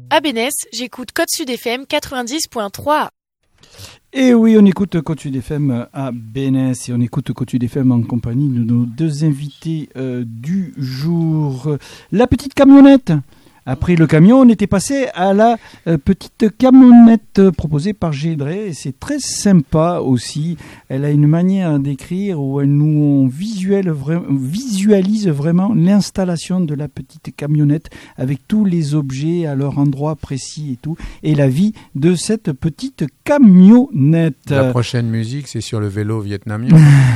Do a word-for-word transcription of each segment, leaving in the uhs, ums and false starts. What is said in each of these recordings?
À Bénès, j'écoute Côte Sud F M quatre-vingt-dix point trois. Et oui, on écoute Côte Sud F M à Bénès et on écoute Côte Sud F M en compagnie de nos deux invités euh, du jour. La petite camionnette. Après le camion, on était passé à la euh, petite camionnette euh, proposée par Gédré. Et c'est très sympa aussi. Elle a une manière d'écrire où elle nous visuel, vra- visualise vraiment l'installation de la petite camionnette avec tous les objets à leur endroit précis et tout. Et la vie de cette petite camionnette. La prochaine musique, c'est sur le vélo vietnamien.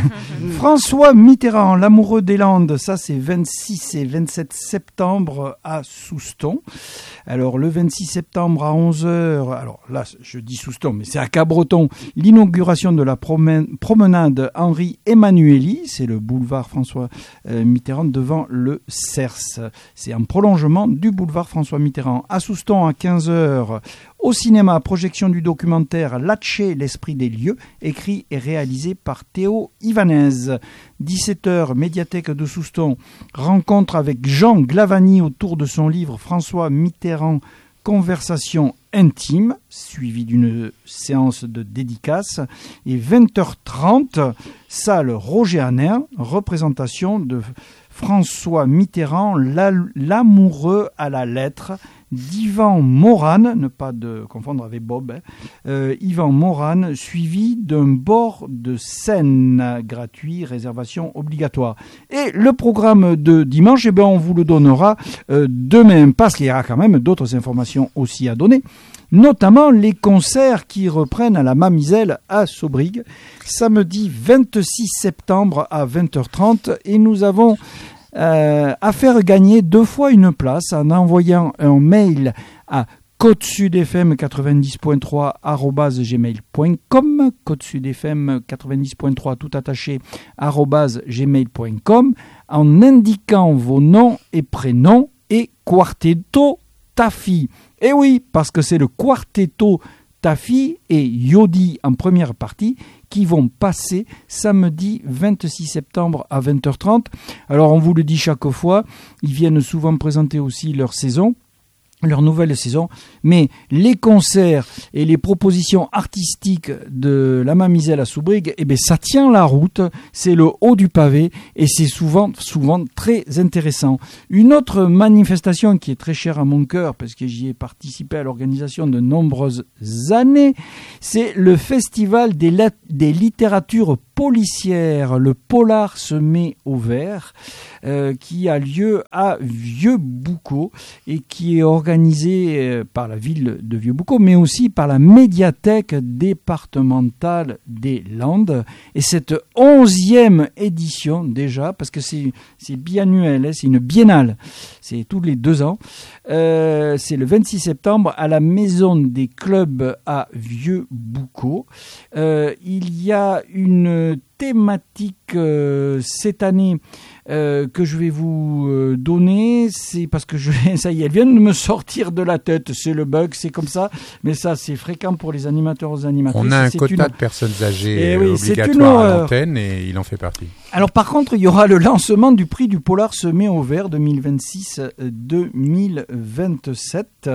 François Mitterrand, l'amoureux des Landes. Ça, c'est vingt-six et vingt-sept septembre à Souston. Alors le vingt-six septembre à onze heures, alors là je dis Souston, mais c'est à Cabreton, l'inauguration de la promène, promenade Henri Emmanuelli, c'est le boulevard François euh, Mitterrand devant le C E R S. C'est un prolongement du boulevard François Mitterrand. À Souston à quinze heures, au cinéma, projection du documentaire Latché, l'esprit des lieux, écrit et réalisé par Théo Ivanez. dix-sept heures, médiathèque de Souston, rencontre avec Jean Glavany autour de son livre François Mitterrand, conversation intime, suivie d'une séance de dédicace. Et vingt heures trente, salle Roger Haner, représentation de François Mitterrand, l'amoureux à la lettre, d'Yvan Morane, ne pas de confondre avec Bob, hein, euh, Yvan Morane, suivi d'un bord de scène gratuit, réservation obligatoire. Et le programme de dimanche, eh ben, on vous le donnera euh, demain, parce qu'il y aura quand même d'autres informations aussi à donner, notamment les concerts qui reprennent à la Mamiselle à Saubrigue, samedi vingt-six septembre à vingt heures trente, et nous avons Euh, à faire gagner deux fois une place en envoyant un mail à côte sud f m quatre-vingt-dix point trois arobase gmail point com, côte sud f m quatre-vingt-dix point trois tout attaché arobase gmail point com, en indiquant vos noms et prénoms et Quartetto Tafi. Et oui, parce que c'est le Quartetto Tafi et Yodi en première partie qui vont passer samedi vingt-six septembre à vingt heures trente. Alors on vous le dit chaque fois, ils viennent souvent présenter aussi leur saison, leur nouvelle saison, mais les concerts et les propositions artistiques de la Mamiselle à Saubrigue, eh bien ça tient la route, c'est le haut du pavé et c'est souvent, souvent très intéressant. Une autre manifestation qui est très chère à mon cœur, parce que j'y ai participé à l'organisation de nombreuses années, c'est le Festival des, la- des littératures policières, le Polar se met au vert, euh, qui a lieu à Vieux-Boucau et qui est organisé euh, par la ville de Vieux-Boucau, mais aussi par la médiathèque départementale des Landes. Et cette onzième édition déjà, parce que c'est, c'est biannuel, hein, c'est une biennale, c'est tous les deux ans, euh, c'est le vingt-six septembre à la Maison des Clubs à Vieux-Boucau. Euh, il y a une thématique euh, cette année euh, que je vais vous euh, donner, c'est parce que je, ça y est, elle vient de me sortir de la tête, c'est le bug, c'est comme ça, mais ça c'est fréquent pour les animateurs aux animatrices. On a un c'est quota une... de personnes âgées Eh oui, obligatoire à l'antenne et il en fait partie. Alors par contre, il y aura le lancement du prix du Polar se met au vert deux mille vingt-six deux mille vingt-sept.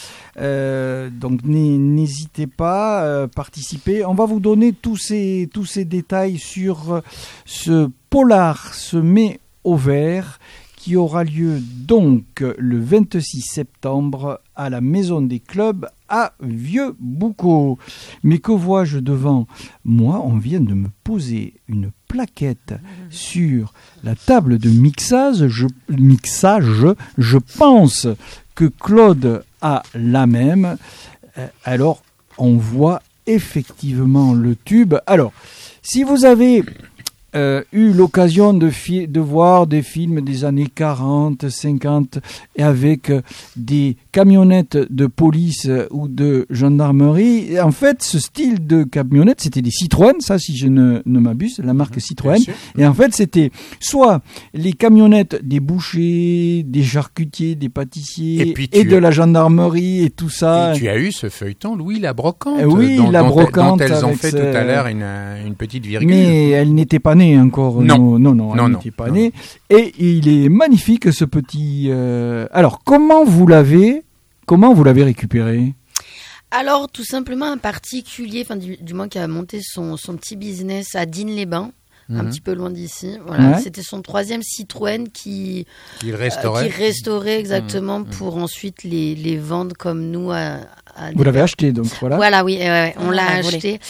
Euh, donc n'hésitez pas à euh, participer. On va vous donner tous ces, tous ces détails sur euh, ce Polar se met au vert qui aura lieu donc le vingt-six septembre à la Maison des Clubs à Vieux-Boucau. Mais que vois-je devant moi? On vient de me poser une plaquette sur la table de mixage. Je, mixage, je pense que Claude a la même. Alors, on voit effectivement le tube. Alors, si vous avez euh, eu l'occasion de, fi- de voir des films des années quarante, cinquante, et avec euh, des camionnettes de police euh, ou de gendarmerie, et en fait, ce style de camionnette, c'était des Citroën, ça, si je ne, ne m'abuse, la marque mmh, Citroën. Et en fait, c'était soit les camionnettes des bouchers, des charcutiers, des pâtissiers, et, et de as... la gendarmerie, et tout ça. Et tu as eu ce feuilleton, Louis la Brocante, oui, dont, la dont, brocante dont elles ont avec fait ce... tout à l'heure une, une petite virgule. Mais elle n'était pas née encore. Non, non, non, elle non, n'était non, pas non. née. Et il est magnifique ce petit... Euh... Alors, comment vous l'avez comment vous l'avez récupéré ? Alors, tout simplement, un particulier, enfin, du, du moins qui a monté son, son petit business à Digne-les-Bains, mmh. un petit peu loin d'ici. Voilà. Ouais. C'était son troisième Citroën qui, qui restaurait. Euh, qui restaurait exactement mmh. pour ensuite les, les vendre comme nous à, à Vous l'avez acheté, donc voilà. Voilà, oui, euh, on ah, l'a acheté.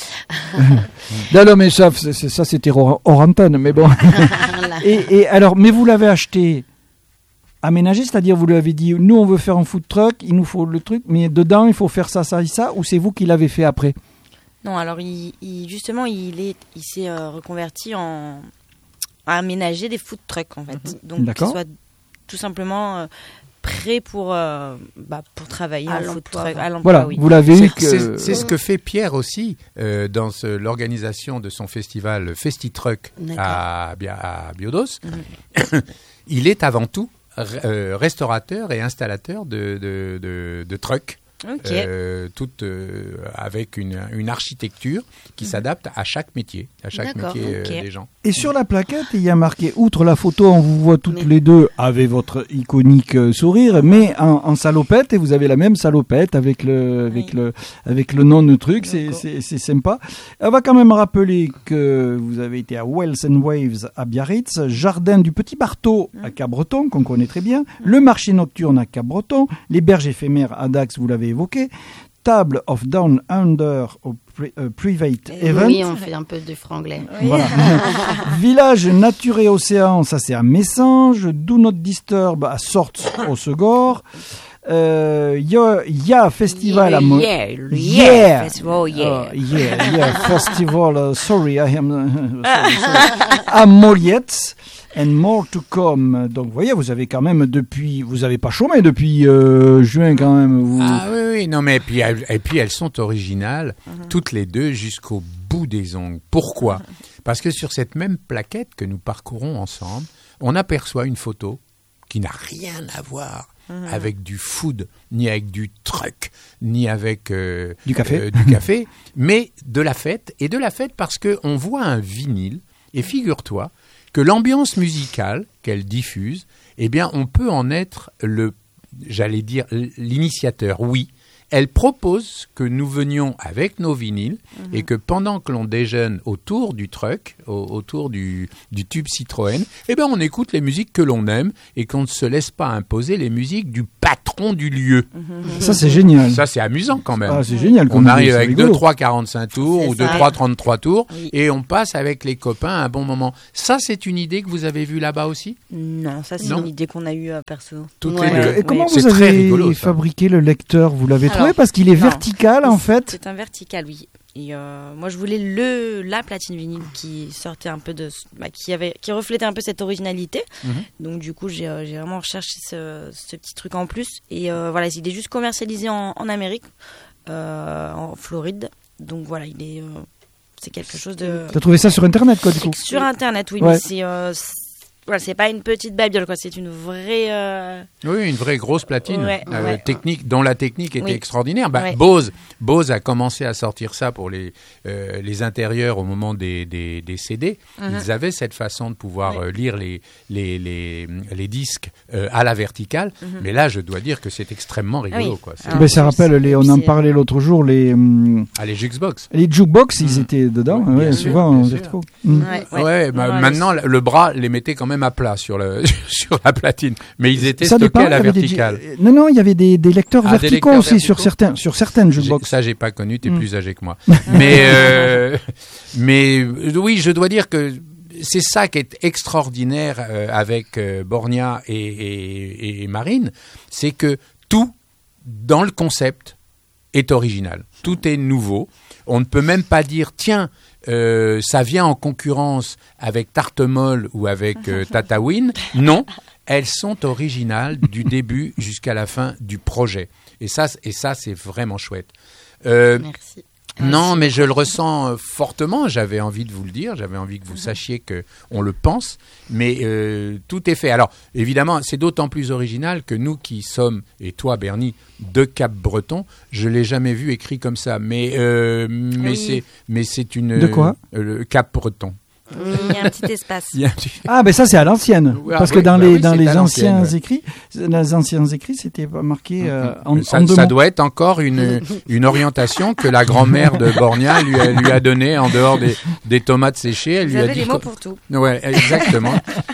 non, non, mais ça, c'est, ça c'était hors antenne, mais bon. et, et alors, mais vous l'avez acheté aménagé, c'est-à-dire vous lui avez dit, nous on veut faire un food truck, il nous faut le truc, mais dedans il faut faire ça, ça et ça, ou c'est vous qui l'avez fait après ? Non, alors il, il, justement il, est, il s'est euh, reconverti en à aménager des food trucks en fait, mmh. donc D'accord. qu'il soit tout simplement euh, prêt pour, euh, bah, pour travailler à en food truck, à l'emploi. Voilà, oui. vous l'avez c'est, eu que... c'est, c'est ce que fait Pierre aussi euh, dans ce, l'organisation de son festival FestiTruck à, à Biodos. Mmh. Il est avant tout Euh, restaurateur et installateur de, de, de, de trucks, okay. euh, toutes euh, avec une, une architecture qui mmh. s'adapte à chaque métier, à chaque D'accord, métier okay. euh, des gens. Et sur la plaquette, il y a marqué, outre la photo, on vous voit toutes mais... les deux avec votre iconique euh, sourire, mais en, en salopette, et vous avez la même salopette avec le, avec oui. le, avec le nom de truc, c'est, c'est, c'est sympa. On va quand même rappeler que vous avez été à Wells and Waves à Biarritz, Jardin du Petit Barteau à Cap-Breton, qu'on connaît très bien, le marché nocturne à Cap-Breton, les berges éphémères à Dax, vous l'avez évoqué, Table of Down Under au pri- uh, Private et Event. Oui, on fait un peu de franglais. Oui. Voilà. Village Nature et Océan, ça c'est à Messanges. Do Not Disturb à Sorts au Segor. Il euh, y, y a festival yeah, à Mo- yeah, yeah, yeah, festival, yeah, uh, yeah, yeah, festival. Uh, sorry, I am uh, sorry, sorry. à Moliettes. And more to come. Donc, vous voyez, vous avez quand même depuis... Vous n'avez pas chômé depuis euh, juin, quand même. Vous... Ah oui, oui. Non, mais et puis, et puis elles sont originales, mm-hmm. toutes les deux, jusqu'au bout des ongles. Pourquoi ? Mm-hmm. Parce que sur cette même plaquette que nous parcourons ensemble, on aperçoit une photo qui n'a rien à voir mm-hmm. avec du food, ni avec du truck, ni avec euh, du café, euh, du café mais de la fête. Et de la fête parce qu'on voit un vinyle, et figure-toi, que l'ambiance musicale qu'elle diffuse, eh bien, on peut en être le, j'allais dire, l'initiateur. Oui, elle propose que nous venions avec nos vinyles mmh. et que pendant que l'on déjeune autour du truck, au, autour du, du tube Citroën, eh bien, on écoute les musiques que l'on aime et qu'on ne se laisse pas imposer les musiques du patron du lieu. Mmh. Ça, c'est génial. Ça, c'est amusant quand même. Ah, c'est génial. On arrive avec deux trois quarante-cinq tours c'est ou deux trois trente-trois tours oui. et on passe avec les copains un bon moment. Ça, c'est une idée que vous avez vue là-bas aussi ? Non, ça, c'est non. une idée qu'on a eue euh, perso. Toutes ouais. les deux. Et comment oui. vous c'est avez très rigolo, fabriqué le lecteur ? Vous l'avez Alors, trouvé parce qu'il est non, vertical en fait. C'est un vertical, oui. Et euh, moi, je voulais le la platine vinyle qui sortait un peu de, bah, qui avait, qui reflétait un peu cette originalité. Mm-hmm. Donc du coup, j'ai, euh, j'ai vraiment recherché ce, ce petit truc en plus. Et euh, voilà, il est juste commercialisé en, en Amérique, euh, en Floride. Donc voilà, il est, euh, c'est quelque chose de. T'as trouvé ça sur internet, quoi, du coup ? Sur internet, oui, ouais. mais c'est. Euh, Voilà, c'est pas une petite babiole, quoi. C'est une vraie. Euh... Oui, une vraie grosse platine, ouais, euh, ouais. technique, dont la technique était oui. extraordinaire. Bah, ouais. Bose, Bose a commencé à sortir ça pour les euh, les intérieurs au moment des des, des C D. Mm-hmm. Ils avaient cette façon de pouvoir ouais. euh, lire les les les les disques euh, à la verticale. Mm-hmm. Mais là, je dois dire que c'est extrêmement rigolo, oui. quoi. C'est... Ah, ben, ça rappelle les. On en parlait l'autre jour les. Hum, ah, les jukebox. Les jukebox, mm. ils étaient dedans, ouais, ouais, sûr, souvent en verticaux. Mm. Ouais, ouais. ouais bah, ouais, maintenant ouais. le bras les mettait quand même à plat sur le sur la platine, mais ils étaient ça stockés dépend, à la verticale. Des... Non, non, il y avait des, des lecteurs ah, verticaux des lecteurs aussi verticaux sur certains, sur certaines jukebox. J'ai, ça, j'ai pas connu. T'es mm. plus âgé que moi. mais, euh, mais oui, je dois dire que c'est ça qui est extraordinaire euh, avec euh, Borgna et, et, et Marine, c'est que tout dans le concept est original. Tout est nouveau. On ne peut même pas dire tiens. Euh, ça vient en concurrence avec Tartemol ou avec euh, Tatawin. Non, elles sont originales du début jusqu'à la fin du projet. Et ça, et ça c'est vraiment chouette. Euh, Merci. Non, mais je le ressens fortement. J'avais envie de vous le dire. J'avais envie que vous sachiez qu'on le pense. Mais euh, tout est fait. Alors, évidemment, c'est d'autant plus original que nous qui sommes, et toi, Bernie, de Cap-Breton, je ne l'ai jamais vu écrit comme ça. Mais, euh, mais, oui. c'est, mais c'est une... De quoi euh, Cap-Breton. Il y a un petit espace. Il y a un petit- Ah, ben ça, c'est à l'ancienne. Oui, ah Parce que oui, dans bah les, oui, dans c'est les à anciens l'ancienne, ouais. écrits, les anciens écrits, c'était pas marqué euh, en, ça, en deux ça mots. doit être encore une, une orientation que la grand-mère de Borgna lui a, lui a donnée en dehors des, des tomates séchées. Elle Vous lui a avez dit les mots co- pour tout. Ouais, exactement.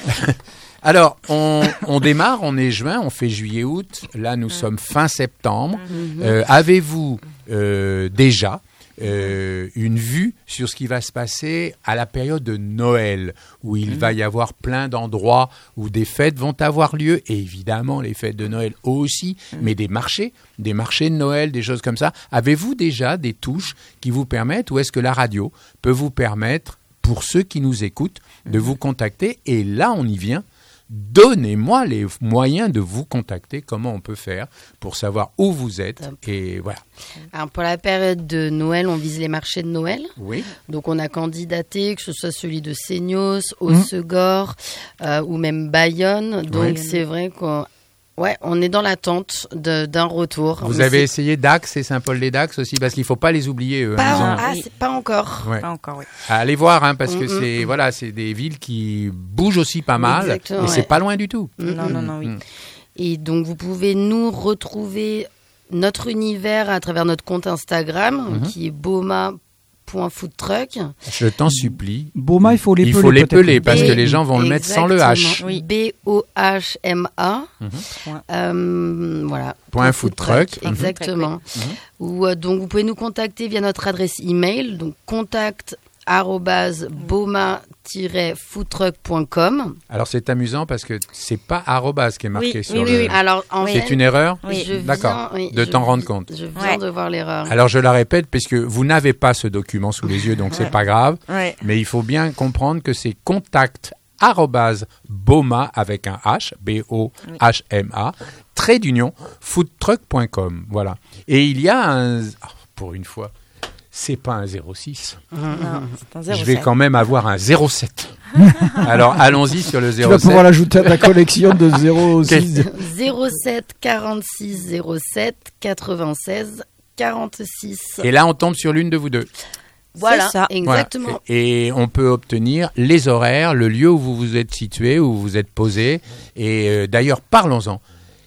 Alors, on, on démarre, on est juin, on fait juillet-août. Là, nous sommes fin septembre. Euh, avez-vous euh, déjà euh, une vue sur ce qui va se passer à la période de Noël, où il va y avoir plein d'endroits où des fêtes vont avoir lieu, et évidemment les fêtes de Noël aussi, mais des marchés, des marchés de Noël, des choses comme ça. Avez-vous déjà des touches qui vous permettent, ou est-ce que la radio peut vous permettre, pour ceux qui nous écoutent, de vous contacter? Et là, on y vient. Donnez-moi les moyens de vous contacter, comment on peut faire pour savoir où vous êtes. Top. Et voilà. Alors pour la période de Noël, on vise les marchés de Noël. Oui. Donc on a candidaté, que ce soit celui de Seignos, Hossegor euh, ou même Bayonne. Donc Oui. c'est vrai qu'on ouais, on est dans l'attente de- d'un retour. Vous Mais avez c'est essayé Dax et Saint-Paul-les-Dax aussi, parce qu'il ne faut pas les oublier. Eux, pas, hein, ils ont- ah, c'est pas encore. Ouais. Pas encore, oui. Allez voir, hein, parce que Mm, c'est voilà, c'est des villes qui bougent aussi pas mal, Exactement, et c'est ouais. pas loin du tout. Mm, Non, mm. non, non, oui. Mm. Et donc vous pouvez nous retrouver notre univers à travers notre compte Instagram Mhm. qui est boma point food truck. Je t'en supplie. Boma, il faut les Il peler. faut les peut-être. peler, parce Et- que les gens vont le mettre sans le H. Exactement. Oui. B O H M A. Mhm. Point. Euh, voilà. Point food truck. Mhm. Exactement. Mhm. Ou euh, donc vous pouvez nous contacter via notre adresse email, donc contact arobase boma tiret food truck point com. Alors c'est amusant parce que c'est pas arrobas qui est marqué Oui, sur oui, le. oui, oui. Alors en C'est fait, une erreur. Oui. je viens, D'accord. oui, De je t'en rendre vi- compte. Je viens Ouais. de voir l'erreur. Alors je la répète puisque vous n'avez pas ce document sous les yeux, donc c'est pas grave. Ouais. Mais il faut bien comprendre que c'est contact arobase boma avec un H, B O H M A, trait d'union, foodtruck point com. Voilà. Et il y a un. Oh, pour une fois, c'est pas un zéro six. Non, c'est un zéro Je vais sept. quand même avoir un zéro sept. Alors allons-y sur le Tu zéro vas sept. pouvoir l'ajouter à ta collection de zéro six. zéro sept quarante-six zéro sept quatre-vingt-seize quarante-six. Et là, on tombe sur l'une de vous deux. Voilà, ça. exactement. Voilà. Et et on peut obtenir les horaires, le lieu où vous vous êtes situé, où vous vous êtes posé. Et euh, d'ailleurs, parlons-en.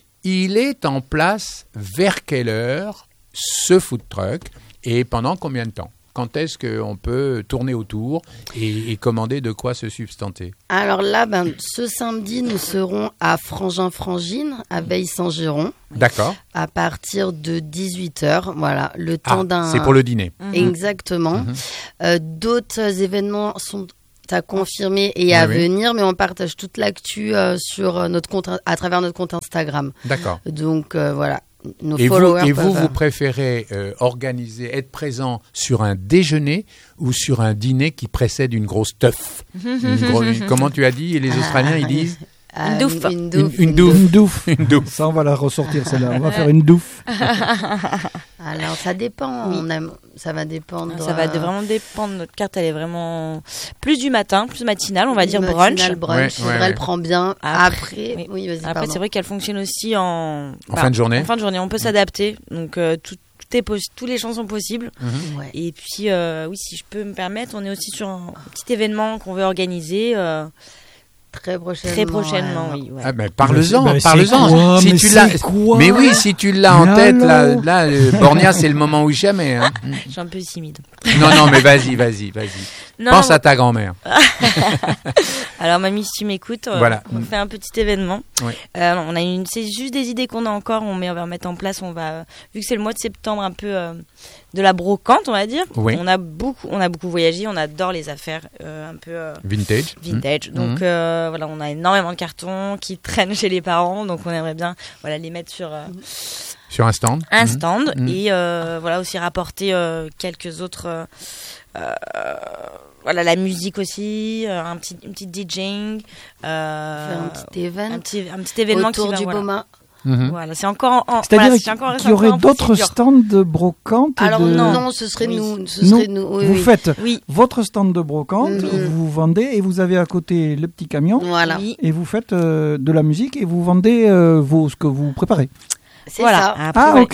Il est en place vers quelle heure ce food truck et pendant combien de temps? Quand est-ce qu'on peut tourner autour et, et commander de quoi se substanter? Alors là, ben, ce samedi, nous serons à Frangin-Frangine, à Veille-Saint-Géron, D'accord. à partir de dix-huit heures. Voilà, le Ah, temps d'un... c'est pour le dîner. Exactement. Mhm. Euh, d'autres événements sont à confirmer et à Oui, oui. venir, mais on partage toute l'actu euh, sur euh, notre compte, à travers notre compte Instagram. D'accord. Donc euh, voilà, nos Et vous, followers et vous, peuvent- vous préférez euh, organiser, être présent sur un déjeuner ou sur un dîner qui précède une grosse teuf? Une gro- Comment tu as dit? Et les Australiens, ils disent Ah, Une douffe. Une douffe. Une- une douffe. Une douffe. une douffe. Ça, on va la ressortir, celle-là. On va faire une douffe. Alors ça dépend. Oui. On aime, ça va dépendre. Ça va de- euh, vraiment dépendre. Notre carte, elle est vraiment plus du matin, plus matinale, on va dire matinal, brunch. brunch. Ouais, C'est ouais, vrai, ouais. elle prend bien. Après, Après, oui. oui, vas-y. Après, pardon. c'est vrai qu'elle fonctionne aussi en, En fin de journée. En fin de journée, on peut s'adapter. Donc, euh, tout, tout est possi- tous les champs sont possibles. Ouais. Et puis, euh, oui, si je peux me permettre, on est aussi sur un petit événement qu'on veut organiser euh, Très prochainement. très prochainement. ouais. Oui, ouais. Ah ben, parle-en, Ben, c'est parle-en. quoi, Si mais tu c'est l'as, quoi mais oui, si tu l'as en Mais tête, là, alors là, euh, Borgna, c'est le moment ou jamais. Hein. Je suis un peu timide. Non, non, mais vas-y, vas-y, vas-y. Non, Pense à ta grand-mère. alors, mamie, si tu m'écoutes, euh, Voilà. on fait un petit événement. Oui. Euh, on a une, c'est juste des idées qu'on a encore. On, met, on va mettre en place. On va, vu que c'est le mois de septembre, un peu euh, de la brocante, on va dire. Oui. On a beaucoup, on a beaucoup voyagé. On adore les affaires euh, un peu euh, Vintage. vintage. Donc Mhm. euh, voilà, on a énormément de cartons qui traînent chez les parents. Donc on aimerait bien, voilà, les mettre sur euh, Sur un stand. un Mhm. stand Mhm. et euh, voilà aussi rapporter euh, quelques autres. euh, euh, voilà, la musique aussi, euh, un petit, une petite DJing, euh, Faire un petit event. un petit, un petit événement autour qui va, du voilà. Boma. Mhm. Voilà, c'est encore en, C'est-à-dire voilà, c'est encore- c'est qu'il y aurait encore un peu d'autres dur. stands de brocante. Alors de... non, non, ce serait Oui. nous. Ce Nous, serait nous. Oui, vous oui. faites Oui, votre stand de brocante, Oui. vous vendez et vous avez à côté le petit camion Voilà. oui. et vous faites euh, de la musique et vous vendez euh, vos, ce que vous préparez. C'est Voilà. ça. Après, Ah, ouais. ok.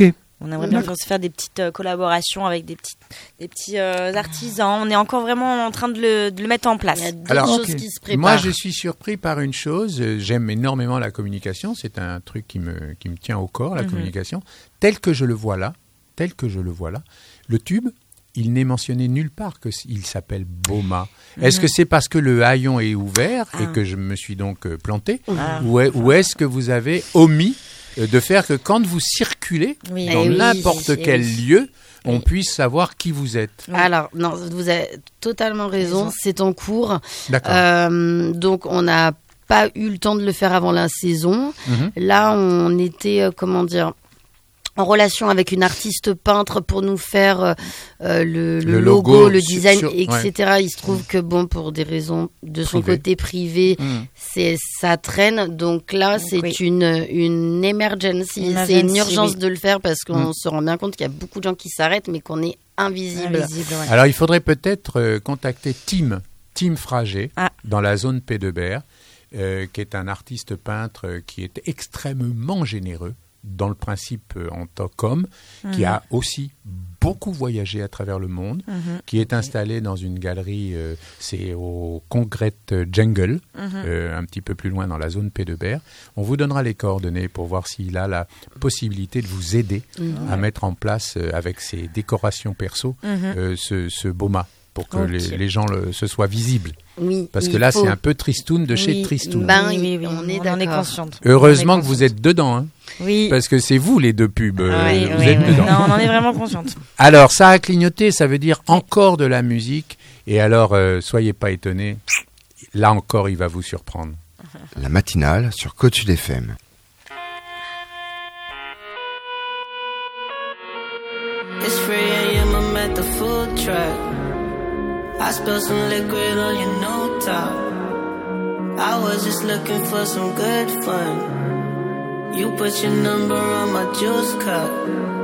On aimerait bien faire, se faire des petites euh, collaborations avec des petits, des petits euh, artisans. On est encore vraiment en train de le, de le mettre en place. Il y a d'autres Alors, choses okay. qui se préparent. Moi, je suis surpris par une chose. J'aime énormément la communication. C'est un truc qui me, qui me tient au corps, la mm-hmm. communication. Tel que je le vois là, tel que je le vois là, le tube, il n'est mentionné nulle part qu'il s'appelle Boma. Mm-hmm. Est-ce que c'est parce que le haillon est ouvert ah. et que je me suis donc euh, planté ah. ou, est, ou est-ce que vous avez omis de faire que quand vous circulez oui. dans oui, n'importe quel oui. lieu, on oui. puisse savoir qui vous êtes. Alors, non, vous avez totalement raison, raison. C'est en cours. D'accord. Euh, donc, on n'a pas eu le temps de le faire avant la saison. Mm-hmm. Là, on était, euh, comment dire... en relation avec une artiste peintre pour nous faire euh, le, le, le logo, logo, le design, sur, et cetera. Ouais. Il se trouve mmh. que bon, pour des raisons de son privé. côté privé, mmh. c'est ça traîne. Donc là, donc, c'est oui. une une emergency. emergency. C'est une urgence oui. de le faire parce qu'on mmh. se rend bien compte qu'il y a beaucoup de gens qui s'arrêtent, mais qu'on est invisible. invisible ouais. Alors, il faudrait peut-être euh, contacter Tim, Tim Fragé, ah. dans la zone P de Berre, euh, qui est un artiste peintre euh, qui est extrêmement généreux dans le principe euh, en tant qu'homme, mmh. qui a aussi beaucoup voyagé à travers le monde, mmh. qui est installé dans une galerie, euh, c'est au Congrès Jungle, mmh. euh, un petit peu plus loin dans la zone P de Berre. On vous donnera les coordonnées pour voir s'il a la possibilité de vous aider mmh. à mettre en place, euh, avec ses décorations perso, mmh. euh, ce, ce Boma, pour que okay. les, les gens le, se soient visibles. Oui, parce que là, faut... c'est un peu tristoun de chez oui, tristoun. Ben oui, oui, on est, on est consciente. Heureusement est que vous êtes dedans, hein. Oui. Parce que c'est vous les deux pubs. Ah, oui, vous oui, êtes oui. dedans. Non, on en est vraiment consciente. Alors, ça a clignoté, ça veut dire encore de la musique. Et alors, euh, soyez pas étonnés. Là encore, il va vous surprendre. La matinale sur Côte Sud F M. It's three a.m. I'm at the food truck. I spilled some liquid on your new top. I was just looking for some good fun. You put your number on my juice cup.